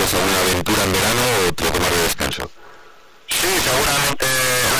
¿Tienes alguna aventura en verano o te lo tomas de descanso? Sí, seguramente